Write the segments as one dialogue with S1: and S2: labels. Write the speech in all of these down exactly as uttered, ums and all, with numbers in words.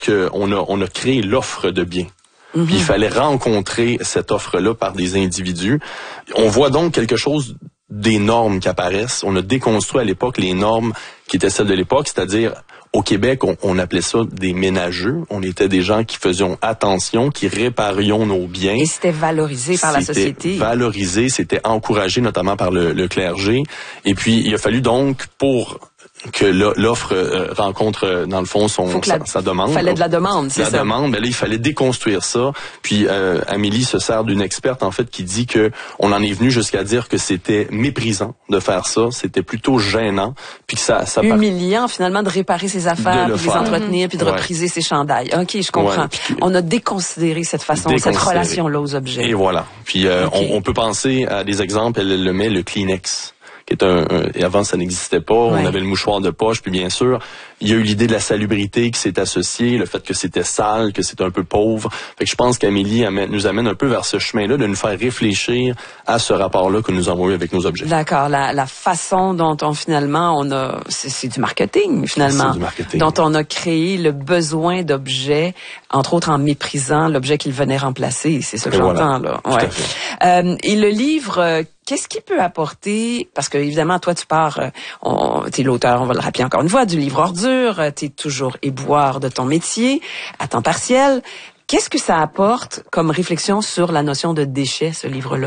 S1: qu'on a, on a créé l'offre de biens. Mm-hmm. Puis il fallait rencontrer cette offre-là par des individus. On voit donc quelque chose des normes qui apparaissent. On a déconstruit à l'époque les normes qui étaient celles de l'époque, c'est-à-dire au Québec, on, on appelait ça des ménageux. On était des gens qui faisions attention, qui réparions nos biens.
S2: Et c'était valorisé par la société.
S1: C'était valorisé, c'était encouragé notamment par le, le clergé. Et puis, il a fallu donc, pour que l'offre euh, rencontre, dans le fond, son, sa,
S2: la,
S1: sa demande.
S2: Il fallait de la demande, c'est
S1: la
S2: ça?
S1: La demande, ben là, il fallait déconstruire ça. Puis, euh, Amélie se sert d'une experte, en fait, qui dit que on en est venu jusqu'à dire que c'était méprisant de faire ça, c'était plutôt gênant, puis que ça... ça
S2: humiliant, finalement, de réparer ses affaires, de, de les entretenir, puis de ouais. repriser ses chandails. OK, je comprends. Ouais, puis, on a déconsidéré cette façon, cette relation-là aux objets.
S1: Et voilà. Puis, euh, okay. on, on peut penser à des exemples, elle le met, le Kleenex. Qui est un, un, et avant ça n'existait pas, ouais. on avait le mouchoir de poche, puis bien sûr, il y a eu l'idée de la salubrité qui s'est associée, le fait que c'était sale, que c'était un peu pauvre. Fait que je pense qu'Amélie amène, nous amène un peu vers ce chemin-là, de nous faire réfléchir à ce rapport-là que nous avons eu avec nos objets.
S2: D'accord, la, la façon dont on finalement, on a, c'est, c'est du marketing finalement,
S1: c'est du marketing.
S2: Dont on a créé le besoin d'objets, entre autres en méprisant l'objet qu'il venait remplacer, c'est ça que et j'entends voilà. là. Ouais. Euh, et le livre. Euh, Qu'est-ce qui peut apporter, parce que évidemment, toi, tu pars, tu es l'auteur, on va le rappeler encore une fois, du livre Ordure, tu es toujours éboueur de ton métier, à temps partiel. Qu'est-ce que ça apporte comme réflexion sur la notion de déchet, ce livre-là?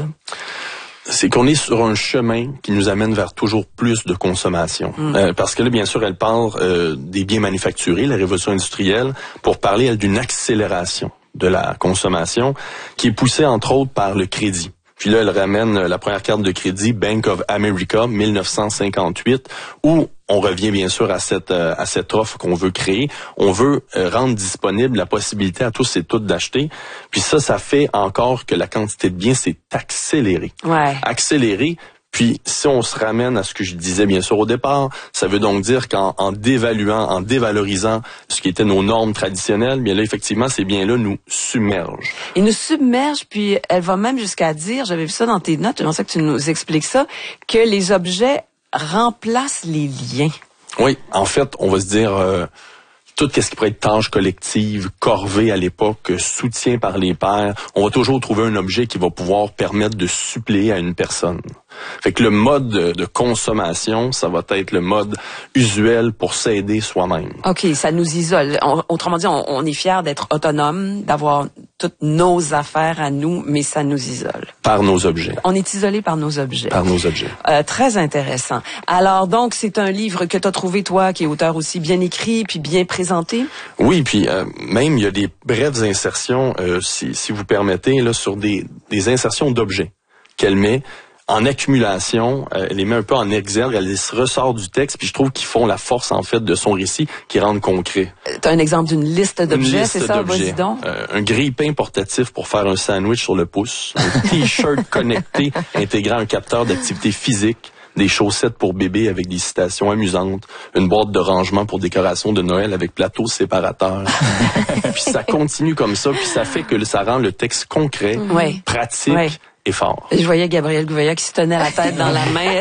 S1: C'est qu'on est sur un chemin qui nous amène vers toujours plus de consommation. Mmh. Euh, parce que là, bien sûr, elle parle euh, des biens manufacturés, la révolution industrielle, pour parler, elle, d'une accélération de la consommation qui est poussée, entre autres, par le crédit. Puis là, elle ramène la première carte de crédit, Bank of America, dix-neuf cent cinquante-huit, où on revient bien sûr à cette euh, à cette offre qu'on veut créer. On veut euh, rendre disponible la possibilité à tous et toutes d'acheter. Puis ça, ça fait encore que la quantité de biens s'est accélérée.
S2: Ouais.
S1: Accélérée. Puis, si on se ramène à ce que je disais bien sûr au départ, ça veut donc dire qu'en en dévaluant, en dévalorisant ce qui était nos normes traditionnelles, bien là, effectivement, ces biens-là nous submergent.
S2: Ils nous submergent, puis elle va même jusqu'à dire, j'avais vu ça dans tes notes, j'aimerais ça que tu nous expliques ça, que les objets remplacent les liens.
S1: Oui, en fait, on va se dire... Euh, tout ce qui pourrait être tâche collective, corvée à l'époque, soutien par les pairs, on va toujours trouver un objet qui va pouvoir permettre de suppléer à une personne. Fait que le mode de, de consommation, ça va être le mode usuel pour s'aider soi-même.
S2: OK, ça nous isole. On, autrement dit, on, on est fiers d'être autonome, d'avoir toutes nos affaires à nous, mais ça nous isole.
S1: Par nos objets.
S2: On est isolé par nos objets.
S1: Par nos objets.
S2: Euh, très intéressant. Alors donc, c'est un livre que tu as trouvé, toi, qui est auteur aussi, bien écrit, puis bien présenté?
S1: Oui, puis euh, même, il y a des brèves insertions, euh, si, si vous permettez, là, sur des, des insertions d'objets qu'elle met. En accumulation, euh, elle les met un peu en exergue, elle les ressort du texte, puis je trouve qu'ils font la force, en fait, de son récit, qui rendent concret.
S2: Tu as un exemple d'une liste d'objets, c'est ça? Vas-y donc.
S1: Euh, un grille-pain portatif pour faire un sandwich sur le pouce, un T-shirt connecté intégrant un capteur d'activité physique, des chaussettes pour bébé avec des citations amusantes, une boîte de rangement pour décoration de Noël avec plateau séparateur. Puis ça continue comme ça, puis ça fait que ça rend le texte concret,
S2: oui.
S1: pratique,
S2: oui.
S1: et fort.
S2: Je voyais Gabriel Gouveia qui se tenait la tête dans la main.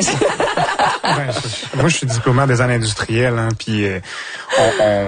S3: Ben, je, moi, je suis diplômé en design industriel, hein, puis euh, on,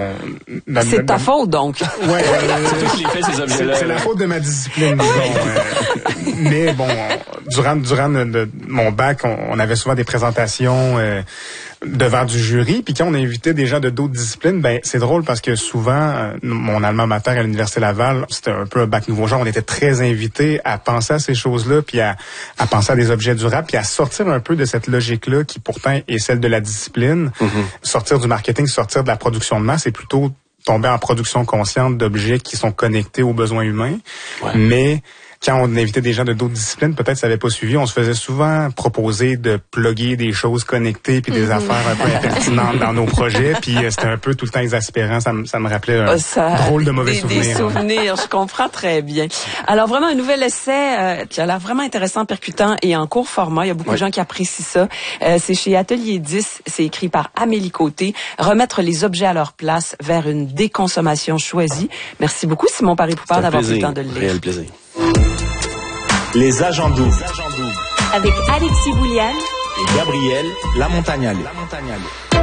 S3: on,
S2: c'est de ta faute, donc.
S3: Ouais, euh,
S1: c'est toi qui les fais, ces objets-là.
S3: C'est, c'est la faute de ma discipline, disons. euh, mais bon, on, durant durant de, de mon bac, on, on avait souvent des présentations euh, devant du jury, puis quand on invitait des gens de d'autres disciplines, ben c'est drôle parce que souvent, euh, mon alma mater à l'Université Laval, c'était un peu un bac nouveau genre, on était très invités à penser à ces choses-là, puis à, à penser à des objets durables, puis à sortir un peu de cette logique-là qui pourtant est celle de la discipline, mm-hmm. sortir du marketing, sortir de la production de masse, et plutôt tomber en production consciente d'objets qui sont connectés aux besoins humains, ouais. mais quand on invitait des gens de d'autres disciplines, peut-être ça n'avait pas suivi, on se faisait souvent proposer de plugger des choses connectées puis des mm-hmm. affaires un peu impertinentes dans nos projets, puis euh, c'était un peu tout le temps exaspérant, ça me, ça me rappelait un ça, drôle de mauvais
S2: des,
S3: souvenirs.
S2: Des souvenirs, je comprends très bien. Alors vraiment un nouvel essai euh, qui a l'air vraiment intéressant, percutant et en court format, il y a beaucoup oui. de gens qui apprécient ça. Euh, c'est chez Atelier dix, c'est écrit par Amélie Côté, remettre les objets à leur place vers une déconsommation choisie. Merci beaucoup Simon Paré-Poupard d'avoir pris le temps de le lire.
S1: Réel plaisir.
S4: Les agents doubles.
S5: Avec Alexis Bouliane
S4: et Gabriel Lamontagnale.